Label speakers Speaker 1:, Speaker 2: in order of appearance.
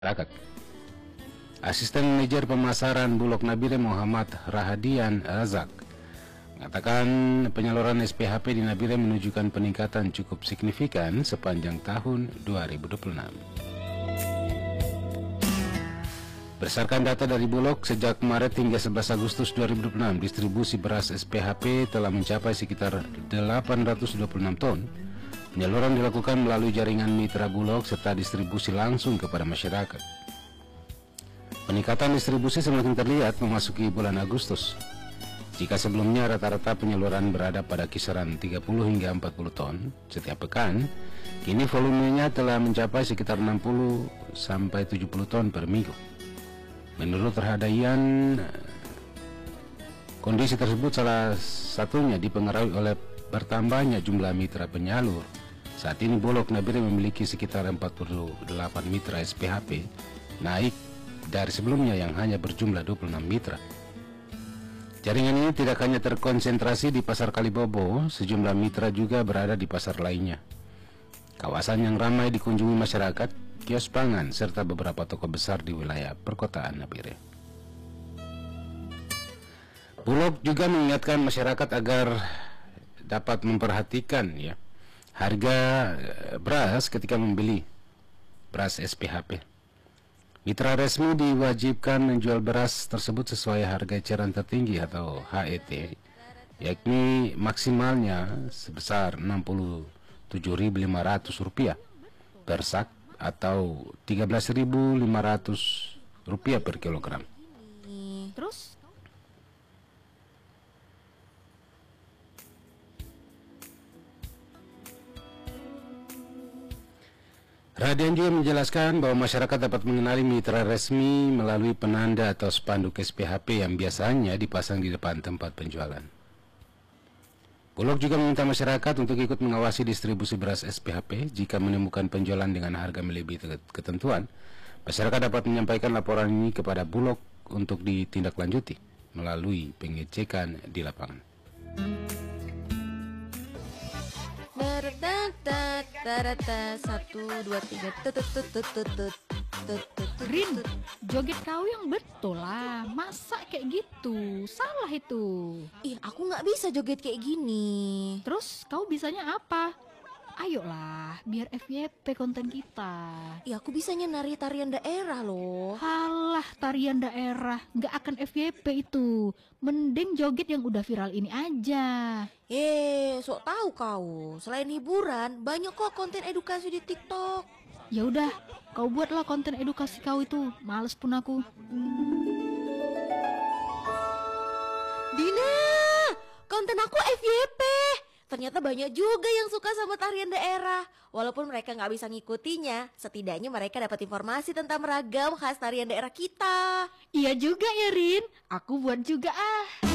Speaker 1: masyarakat. Asisten Manajer Pemasaran Bulog Nabire Muhammad Rahadian Razak mengatakan penyaluran SPHP di Nabire menunjukkan peningkatan cukup signifikan sepanjang tahun 2026. Berdasarkan data dari Bulog, sejak Maret hingga 11 Agustus 2026, distribusi beras SPHP telah mencapai sekitar 826 ton. Penyaluran dilakukan melalui jaringan mitra Bulog serta distribusi langsung kepada masyarakat. Peningkatan distribusi semakin terlihat memasuki bulan Agustus. Jika sebelumnya rata-rata penyaluran berada pada kisaran 30 hingga 40 ton setiap pekan, kini volumenya telah mencapai sekitar 60 sampai 70 ton per minggu. Menurut Rahadian, kondisi tersebut salah satunya dipengaruhi oleh bertambahnya jumlah mitra penyalur. Saat ini Bulog Nabire memiliki sekitar 48 mitra SPHP, naik dari sebelumnya yang hanya berjumlah 26 mitra. Jaringan ini tidak hanya terkonsentrasi di Pasar Kalibobo, sejumlah mitra juga berada di pasar lainnya. Kawasan yang ramai dikunjungi masyarakat, kios pangan, serta beberapa toko besar di wilayah perkotaan Nabire. Bulog juga mengingatkan masyarakat agar dapat memperhatikan harga beras ketika membeli beras SPHP. Mitra resmi diwajibkan menjual beras tersebut sesuai harga eceran tertinggi atau HET, yakni maksimalnya sebesar Rp67.500 per sak atau Rp13.500 per kilogram.
Speaker 2: Terus?
Speaker 1: Rahadian juga menjelaskan bahwa masyarakat dapat mengenali mitra resmi melalui penanda atau spanduk SPHP yang biasanya dipasang di depan tempat penjualan. Bulog juga meminta masyarakat untuk ikut mengawasi distribusi beras SPHP. Jika menemukan penjualan dengan harga melebihi ketentuan, masyarakat dapat menyampaikan laporan ini kepada Bulog untuk ditindaklanjuti melalui pengecekan di lapangan.
Speaker 2: Satu, dua, tiga, Rin, joget kau yang betul lah. Masa kayak gitu? Salah itu.
Speaker 3: Ih, aku nggak bisa joget kayak gini.
Speaker 2: Terus kau bisanya apa? Ayolah, biar FYP konten kita.
Speaker 3: Ih, aku bisanya nari tarian daerah loh.
Speaker 2: Halah, tarian daerah nggak akan FYP itu. Mending joget yang udah viral ini aja.
Speaker 3: Sok tahu kau. Selain hiburan, banyak kok konten edukasi di TikTok.
Speaker 2: Ya udah, kau buatlah konten edukasi kau itu. Males pun aku.
Speaker 3: Dina, konten aku FYP. Ternyata banyak juga yang suka sama tarian daerah. Walaupun mereka nggak bisa ngikutinya, setidaknya mereka dapat informasi tentang ragam khas tarian daerah kita.
Speaker 2: Iya juga ya Rin, aku buat juga ah.